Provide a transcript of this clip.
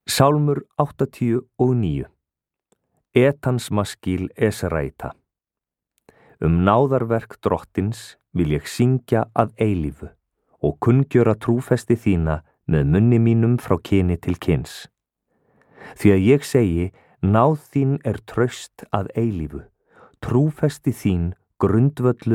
Sálmur 89. Etans maskíl Esraita. Náðarverk drottins vil ég syngja að eilífu og kunngjöra trúfesti þína með munni mínum frá kyni til kyns. Því að ég segi, náð þín traust að eilífu, trúfesti þín grundvöllur